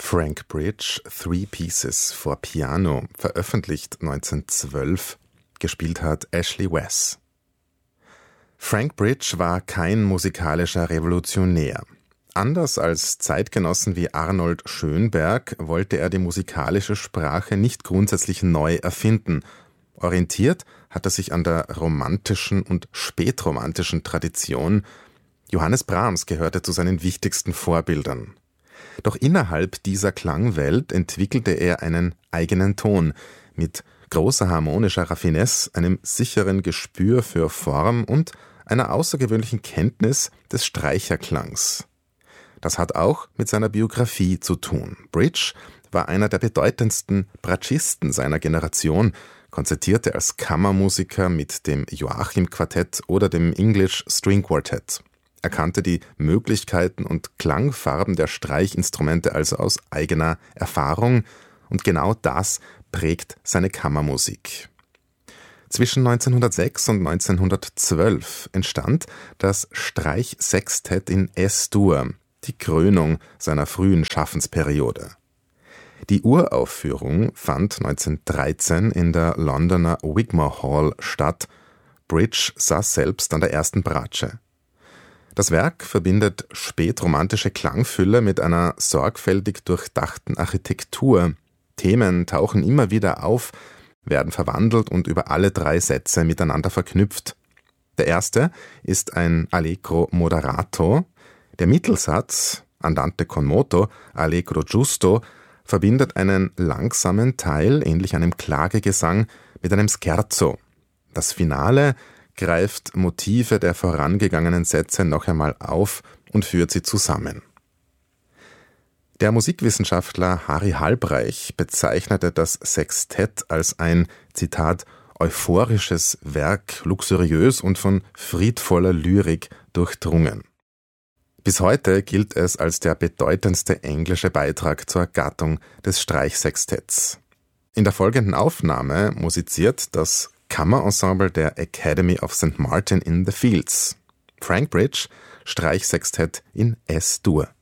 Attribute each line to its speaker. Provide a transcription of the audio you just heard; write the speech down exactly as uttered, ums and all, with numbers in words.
Speaker 1: Frank Bridge, Three Pieces for Piano, veröffentlicht neunzehnhundertzwölf, gespielt hat Ashley Wes. Frank Bridge war kein musikalischer Revolutionär. Anders als Zeitgenossen wie Arnold Schönberg wollte er die musikalische Sprache nicht grundsätzlich neu erfinden. Orientiert hat er sich an der romantischen und spätromantischen Tradition. Johannes Brahms gehörte zu seinen wichtigsten Vorbildern. Doch innerhalb dieser Klangwelt entwickelte er einen eigenen Ton mit großer harmonischer Raffinesse, einem sicheren Gespür für Form und einer außergewöhnlichen Kenntnis des Streicherklangs. Das hat auch mit seiner Biografie zu tun. Bridge war einer der bedeutendsten Bratschisten seiner Generation, konzertierte als Kammermusiker mit dem Joachim-Quartett oder dem English String Quartet. Er kannte die Möglichkeiten und Klangfarben der Streichinstrumente also aus eigener Erfahrung, und genau das prägt seine Kammermusik. Zwischen neunzehnhundertsechs und neunzehnhundertzwölf entstand das Streichsextett in Es-Dur, die Krönung seiner frühen Schaffensperiode. Die Uraufführung fand neunzehnhundertdreizehn in der Londoner Wigmore Hall statt. Bridge saß selbst an der ersten Bratsche. Das Werk verbindet spätromantische Klangfülle mit einer sorgfältig durchdachten Architektur. Themen tauchen immer wieder auf, werden verwandelt und über alle drei Sätze miteinander verknüpft. Der erste ist ein Allegro moderato. Der Mittelsatz, Andante con moto, Allegro giusto, verbindet einen langsamen Teil, ähnlich einem Klagegesang, mit einem Scherzo. Das Finale greift Motive der vorangegangenen Sätze noch einmal auf und führt sie zusammen. Der Musikwissenschaftler Harry Halbreich bezeichnete das Sextett als ein, Zitat, euphorisches Werk, luxuriös und von friedvoller Lyrik durchdrungen. Bis heute gilt es als der bedeutendste englische Beitrag zur Gattung des Streichsextetts. In der folgenden Aufnahme musiziert das Kammerensemble der Academy of Saint Martin in the Fields. Frank Bridge, Streichsextett in Es-Dur.